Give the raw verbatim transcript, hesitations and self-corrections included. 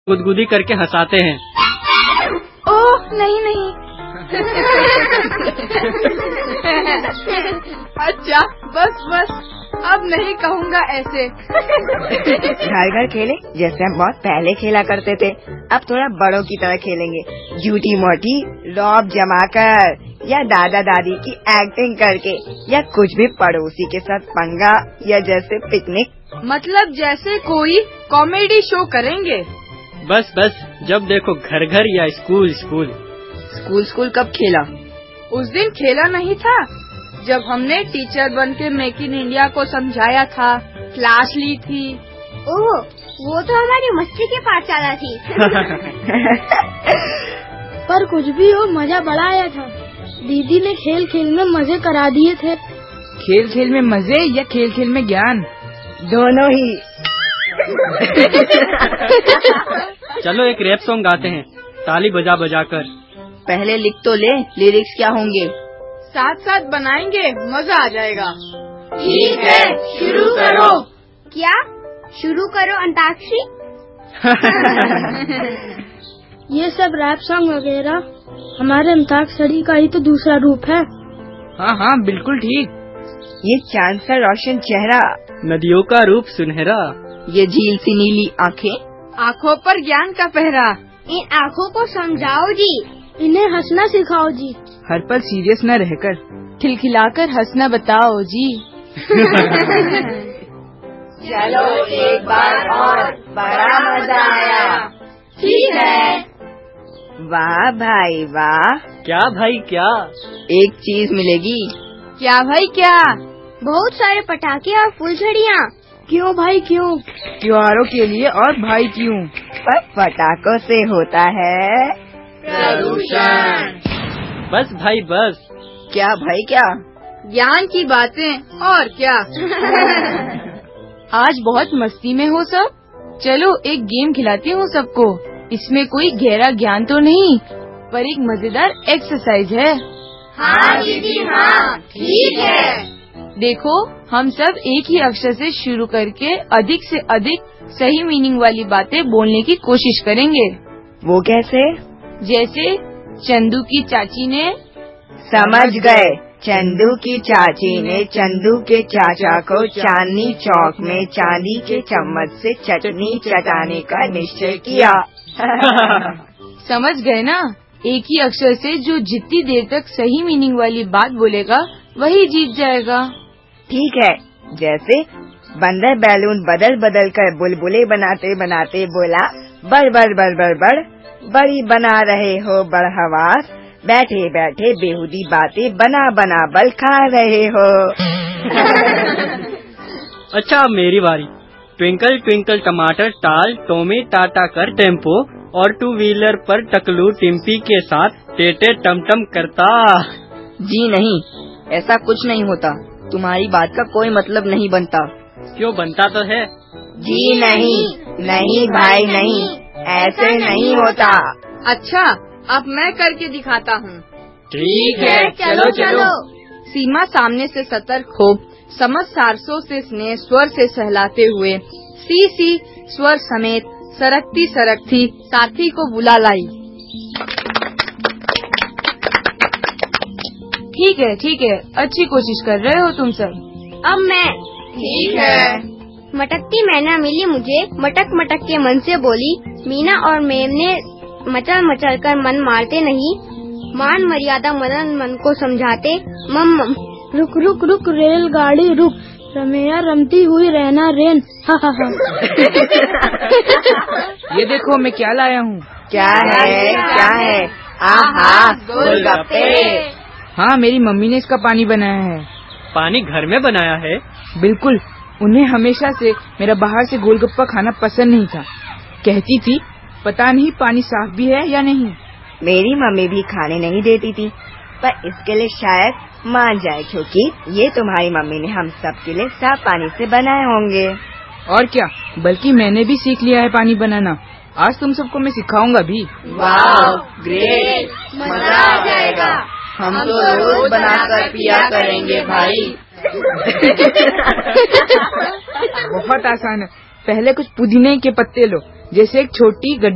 गुदगुदी करके हंसाते हैं। ओह नहीं नहीं। अच्छा बस बस, अब नहीं कहूँगा ऐसे। घर घर खेले जैसे हम बहुत पहले खेला करते थे, अब थोड़ा बड़ों की तरह खेलेंगे। झूठी मोटी रौब जमाकर या दादा दादी की एक्टिंग करके, या कुछ भी पड़ोसी के साथ पंगा, या जैसे पिकनिक। मतलब जैसे कोई कॉमेडी शो करेंगे। बस बस, जब देखो घर घर या स्कूल स्कूल। स्कूल स्कूल कब खेला? उस दिन खेला नहीं था जब हमने टीचर बन के मेक इन इंडिया को समझाया था, क्लास ली थी। ओह, वो तो हमारी मस्ती की पाठशाला थी। पर कुछ भी हो, मजा बड़ा आया था। दीदी ने खेल खेल में मजे करा दिए थे। खेल खेल में मजे या खेल खेल में ज्ञान? दोनों ही। चलो एक रैप सॉन्ग गाते हैं, ताली बजा बजा कर। पहले लिख तो ले, लिरिक्स क्या होंगे? साथ साथ बनाएंगे, मजा आ जाएगा। ठीक है, शुरू करो। क्या शुरू करो? अंताक्षरी। ये सब रैप सॉन्ग वगैरह हमारे अंताक्षरी का ही तो दूसरा रूप है। हाँ हाँ बिल्कुल ठीक। ये चांद सा रोशन चेहरा, नदियों का रूप सुनहरा, ये झील सी नीली आँखें, आँखों पर ज्ञान का पहरा। इन आँखों को समझाओ जी, इन्हें हंसना सिखाओ जी, हर पल सीरियस न रहकर खिलखिलाकर हंसना बताओ जी। चलो एक बार और, बड़ा मजा आया। ठीक है। वाह भाई वाह। क्या भाई क्या? एक चीज मिलेगी। क्या भाई क्या? बहुत सारे पटाखे और फुलझड़ियाँ। क्यों भाई क्यों? त्योहारों के लिए, और भाई क्यों? पर पटाखों से होता है प्रदूषण। बस भाई बस। क्या भाई क्या? ज्ञान की बातें और क्या। आज बहुत मस्ती में हो सब, चलो एक गेम खिलाती हूँ सबको। इसमें कोई गहरा ज्ञान तो नहीं, पर एक मजेदार एक्सरसाइज है। हाँ दीदी हाँ, ठीक है। देखो, हम सब एक ही अक्षर से शुरू करके अधिक से अधिक सही मीनिंग वाली बातें बोलने की कोशिश करेंगे। वो कैसे? जैसे चंदू की चाची ने। समझ गए। चंदू की चाची ने चंदू के चाचा को चांदनी चौक में चांदी के चम्मच से चटनी चटाने का निश्चय किया। समझ गए ना? एक ही अक्षर से जो जितनी देर तक सही मीनिंग वाली बात बोलेगा वही जीत जाएगा। ठीक है। जैसे बंदर बैलून बदल बदल कर बुलबुले बनाते बनाते बोला, बड़ बड़ बड़ बड़ बड़ बड़ी बना रहे हो बड़हवास, बैठे बैठे बेहुदी बातें बना बना बल खा रहे हो। अच्छा अब मेरी बारी। ट्विंकल ट्विंकल टमाटर टाल टोमी टाटा कर टेम्पो, और टू व्हीलर पर टकलू टिम्पी के साथ टेटे टमटम करता। जी नहीं, ऐसा कुछ नहीं होता। तुम्हारी बात का कोई मतलब नहीं बनता। क्यों बनता तो है। जी नहीं, नहीं भाई नहीं, ऐसे नहीं होता। अच्छा अब मैं करके दिखाता हूँ। ठीक है, चलो चलो। सीमा सामने से सतर्क हो, समझ सारसों से स्नेह स्वर से सहलाते हुए, सी सी स्वर समेत सरकती सरकती साथी को बुला लाई। ठीक है ठीक है, अच्छी कोशिश कर रहे हो तुम सब। अब मैं। ठीक है। मटकती मैना मिली मुझे, मटक मटक के मन से बोली, मीना और मेम ने मचल मचल कर मन मारते नहीं, मान मर्यादा मनन मन को समझाते। मम मम। रुक रुक रुक रेलगाड़ी रुक, रमैया रमती हुई रहना रेन। हा हा हा। ये देखो मैं क्या लाया हूँ। क्या है क्या है? आहा, गोलगप्पे। हाँ, मेरी मम्मी ने इसका पानी बनाया है। पानी घर में बनाया है? बिल्कुल, उन्हें हमेशा से मेरा बाहर से गोलगप्पा खाना पसंद नहीं था। कहती थी पता नहीं पानी साफ भी है या नहीं। मेरी मम्मी भी खाने नहीं देती थी, पर इसके लिए शायद मान जाए, क्योंकि ये तुम्हारी मम्मी ने हम सब के लिए साफ पानी से बनाए होंगे। और क्या, बल्कि मैंने भी सीख लिया है पानी बनाना। आज तुम सबको मैं सिखाऊंगा भी। वाह ग्रेट, मजा आ जाएगा। हम तो रोज बनाकर पिया करेंगे भाई। बहुत आसान है। पहले कुछ पुदीने के पत्ते लो, जैसे एक छोटी गड्ढी